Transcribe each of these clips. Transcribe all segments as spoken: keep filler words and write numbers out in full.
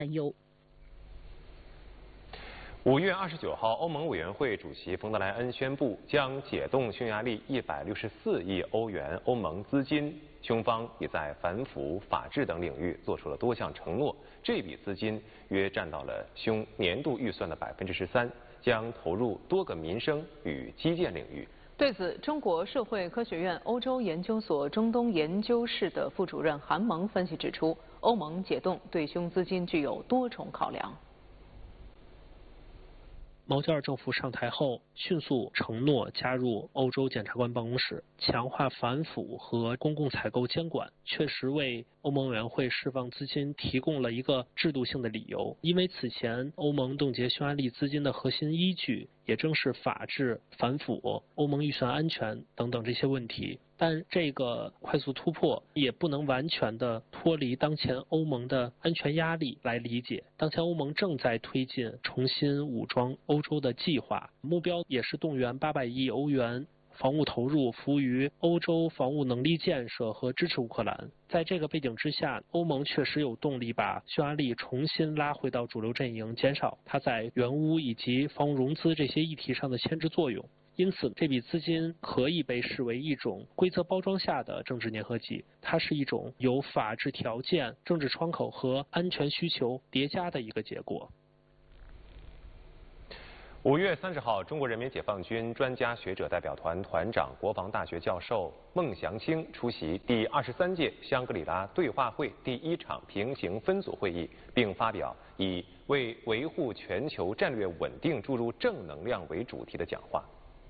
担忧。 五月二十九号，欧盟委员会主席冯德莱恩宣布将解冻匈牙利一百六十四亿欧元欧盟资金，匈方也在反腐、法治等领域做出了多项承诺，这笔资金约占到了匈年度预算的百分之十三，将投入多个民生与基建领域。 对此，中国社会科学院欧洲研究所中东研究室的副主任韩萌分析指出，欧盟解冻对匈资金具有多重考量。 毛尖尔政府上台后，迅速承诺加入欧洲检察官办公室，强化反腐和公共采购监管，确实为欧盟委员会释放资金提供了一个制度性的理由。因为此前欧盟冻结匈牙利资金的核心依据，也正是法治、反腐、欧盟预算安全等等这些问题。但这个快速突破也不能完全的脱离当前欧盟的安全压力来理解。当前欧盟正在推进重新武装欧洲的计划，目标也是动员八百亿欧元防务投入，服务于欧洲防务能力建设和支持乌克兰。在这个背景之下，欧盟确实有动力把匈牙利重新拉回到主流阵营，减少它在援乌以及防务融资这些议题上的牵制作用。因此，这笔资金可以被视为一种规则包装下的政治粘合剂，它是一种由法治条件、政治窗口和安全需求叠加的一个结果。 五月三十号，中国人民解放军专家学者代表团团长、国防大学教授孟祥青出席第二十三届香格里拉对话会第一场平行分组会议，并发表以“为维护全球战略稳定注入正能量”为主题的讲话。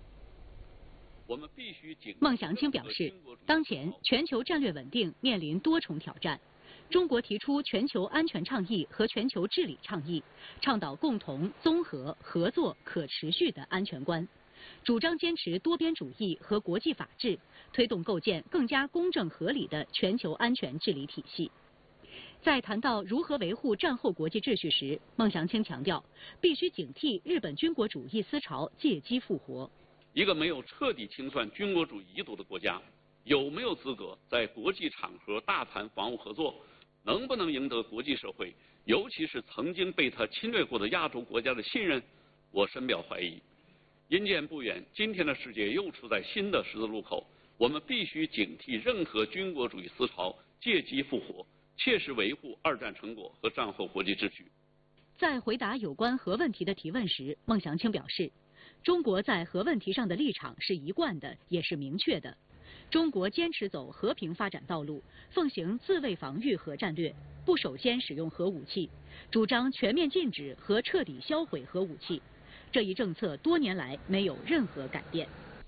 孟祥青表示，当前全球战略稳定面临多重挑战。中国提出全球安全倡议和全球治理倡议，倡导共同、综合、合作、可持续的安全观，主张坚持多边主义和国际法治，推动构建更加公正合理的全球安全治理体系。在谈到如何维护战后国际秩序时，孟祥青强调，必须警惕日本军国主义思潮借机复活。 一个没有彻底清算军国主义遗毒的国家，有没有资格在国际场合大谈防务合作？能不能赢得国际社会，尤其是曾经被他侵略过的亚洲国家的信任？我深表怀疑。因见不远，今天的世界又处在新的十字路口，我们必须警惕任何军国主义思潮借机复活，切实维护二战成果和战后国际秩序。 在回答有关核问题的提问时，孟祥青表示，中国在核问题上的立场是一贯的，也是明确的。中国坚持走和平发展道路，奉行自卫防御核战略，不首先使用核武器，主张全面禁止和彻底销毁核武器。这一政策多年来没有任何改变。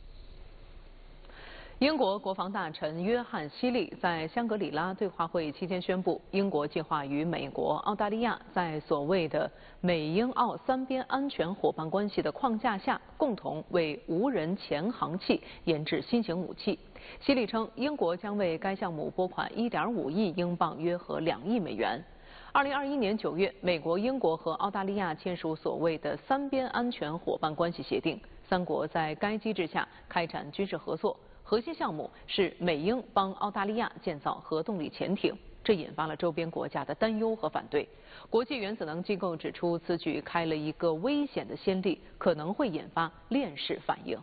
英国国防大臣约翰希利在香格里拉对话会期间宣布，英国计划与美国、澳大利亚在所谓的美英澳三边安全伙伴关系的框架下，共同为无人潜航器研制新型武器。希利称，英国将为该项目拨款一点五亿英镑，约合两亿美元。二零二一年九月，美国、英国和澳大利亚签署所谓的三边安全伙伴关系协定，三国在该机制下开展军事合作。核心项目是美英帮澳大利亚建造核动力潜艇，这引发了周边国家的担忧和反对。国际原子能机构指出，此举开了一个危险的先例，可能会引发链式反应。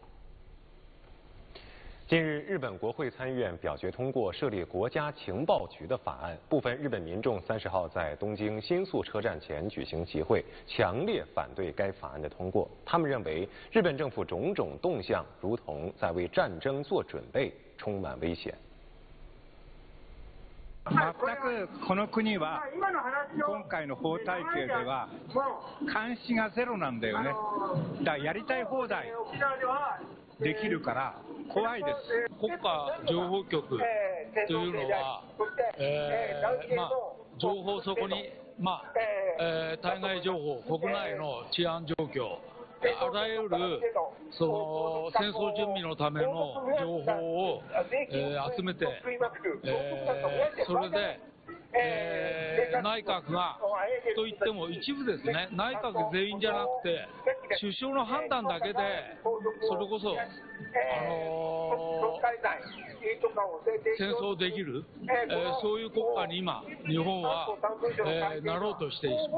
近日，日本国会参议院表决通过设立国家情报局的法案，部分日本民众三十号在东京新宿车站前举行集会，强烈反对该法案的通过。他们认为，日本政府种种动向如同在为战争做准备，充满危险。 全くこの国は今回の法体系では監視がゼロなんだよね。だからやりたい放題できるから怖いです。 国家情報局というのは、えー、まあ情報そこにまあ、えー、対外情報、国内の治安状況、あらゆるその戦争準備のための情報を、えー、集めて、えー、それで、えー、内閣がといっても一部ですね、内閣全員じゃなくて首相の判断だけでそれこそあのー、戦争できる、えー、そういう国家に今日本は、えー、なろうとしています。